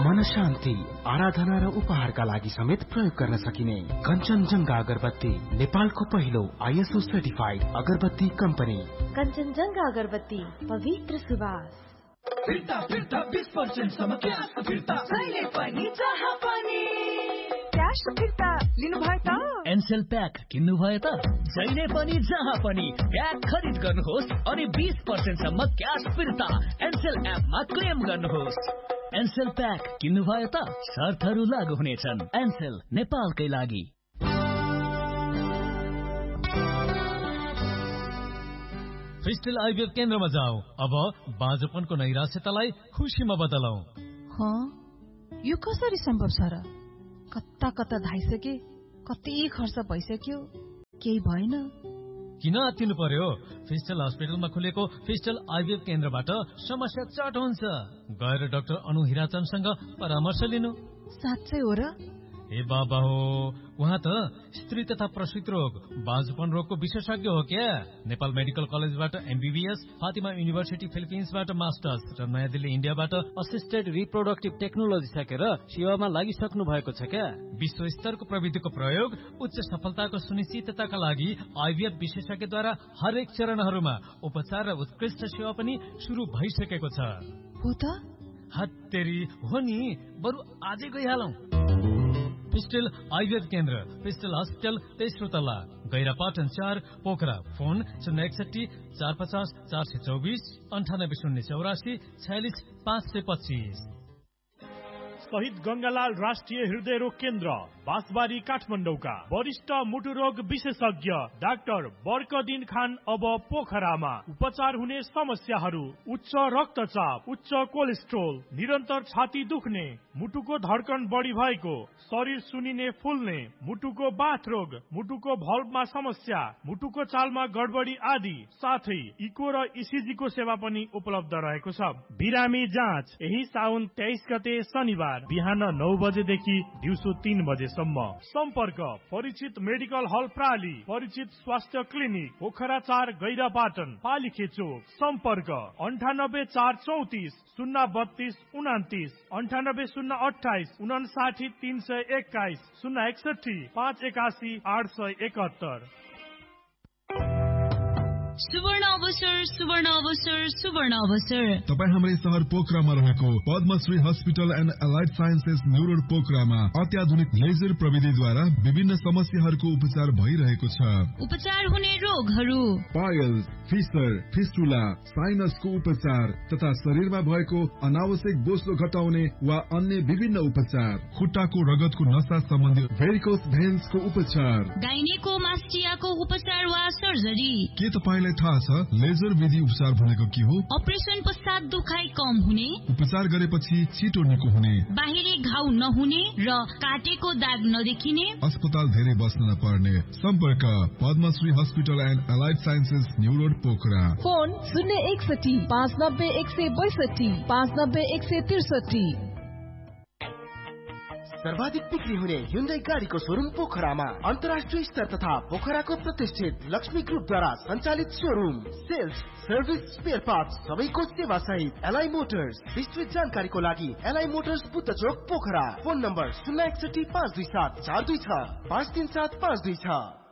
मन शान्ति, आराधना र उपहारका लागि समेत प्रयोग गर्न सकिने कञ्चनजंघा अगरबत्ती, नेपालको पहिलो ISO सर्टिफाइड अगरबत्ती कम्पनी। कञ्चनजंघा अगरबत्ती, पवित्र सुवास। फिर्ता 20% सम्म क्यास फिर्ता, जहिले पनि जहाँ पनि क्यास फिर्ता लिनु भयो त? एनसेल प्याक किन्नु भयो त? जहिले पनि जहाँ पनि प्याक खरिद गर्नुहोस् अनि 20% सम्म क्यास फिर्ता एनसेल एपमा क्लेम गर्नुहोस्। एनसेल प्याक किन्नु भयो त? शर्तहरू लागू हुनेछन्। एनसेल नेपालकै लागि। फिस्टल आइभीएफ केन्द्रमा जाऊ। अब बाँझोपनको नैराश्यतालाई खुसीमा बदलौं। यो कसरी सम्भव छ र? कता कता धाइसके, कति खर्च भइसक्यो, केही भएन। किन आत्तिनु पर्यो? फिस्टल हस्पिटलमा खुलेको फिस्टल आइभीएफ केन्द्रबाट समस्या चट हुन्छ। गएर डाक्टर अनु हिराचन्दसँग परामर्श लिनु। साँच्चै हो र? ए बाबा हो, उहाँ त स्त्री तथा प्रसूति रोग, बाँझोपन रोगको विशेषज्ञ हो क्या। नेपाल मेडिकल कलेजबाट MBBS, फातिमा युनिभर्सिटी फिलिपिन्सबाट मास्टर्स र नयाँ दिल्ली इन्डियाबाट असिस्टेड रिप्रोडक्टिभ टेक्नोलोजी सकेर सेवामा लागिसक्नु भएको छ क्या। विश्व स्तरको प्रविधिको प्रयोग, उच्च सफलताको सुनिश्चितताका लागि आइभीएफ विशेषज्ञद्वारा हरेक चरणहरूमा उपचार र उत्कृष्ट सेवा पनि शुरू भइसकेको छ। हो त? हत्तेरी हो नि, बरु आजै गइहालौं। फिस्टल आइभीएफ केन्द्र, फिस्टल हस्पिटल, तेस्रो तल्ला, गैरापाटन 4, पोखरा। फोन 061 450 424 98 084 46 525। शहीद गंगालाल राष्ट्रिय हृदय रोग केन्द्र, बाँसबारी काठमाडौँका वरिष्ठ मुटु रोग विशेषज्ञ डाक्टर बर्कदिन खान अब पोखरामा। उपचार हुने समस्याहरू: उच्च रक्तचाप, उच्च कोलेस्ट्रोल, निरन्तर छाती दुख्ने, मुटुको धड्कन बढी भएको, शरीर सुनिने फुल्ने, मुटुको बाथ रोग, मुटुको भल्भमा समस्या, मुटुको चालमा गडबडी आदि, साथै इको र ECG को सेवा पनि उपलब्ध रहेको छ। बिरामी जाँच यही साउन 23 गते शनिबार बिहान 9 बजेदेखि दिउँसो 3 बजेसम्म। सम्पर्क परिचित मेडिकल हल प्राली, परिचित स्वास्थ्य क्लिनिक पोखरा 4 गैरापाटन पालिखे चोक। सम्पर्क 98 434 032 29, 98 028 59 321, 061 581 871। सुवर्ण अवसर, सुवर्ण अवसर, सुवर्ण अवसर। तपाईँ हाम्रै शहर पोखरामा रहेको Padmashri hospital and allied sciences new road पोखरामा अत्याधुनिक लेजर प्रविधिद्वारा विभिन्न समस्याहरूको उपचार भइरहेको छ। उपचार हुने रोगहरू: पाइल्स, फिस्टर, फिस्टुला, साइनसको उपचार तथा शरीरमा भएको अनावश्यक बोसो घटाउने वा अन्य विभिन्न उपचार। खुट्टाको रगतको नसा सम्बन्धी भेरिकोस भेन्सको उपचार। गाइनेकोमास्टियाको उपचार वा सर्जरी। के तपाईँ थाहा छ लेजर विधि उपचार भनेको के हो? अपरेसन पश्चात दुखाइ कम हुने, उपचार गरेपछि छिटो निको हुने, बाहिरी घाउ नहुने र काटेको दाग नदेखिने, अस्पताल धेरै बस्न नपर्ने। सम्पर्क Padmashri hospital and allied sciences new road Pokhara. Phone 061 590 162 590 163। सर्वाधिक बिक्री हुने Hyundai गाडीको शोरूम पोखरामा, अन्तर्राष्ट्रिय स्तर तथा पोखराको प्रतिष्ठित लक्ष्मी ग्रुपद्वारा सञ्चालित showroom. Sales, service, spare parts सबैको सेवा सहित एलाइ मोटर्स। विस्तृत जानकारीको लागि एलाइ मोटर्स बुद्ध चोक पोखरा। Phone number 061 527 426 537 526।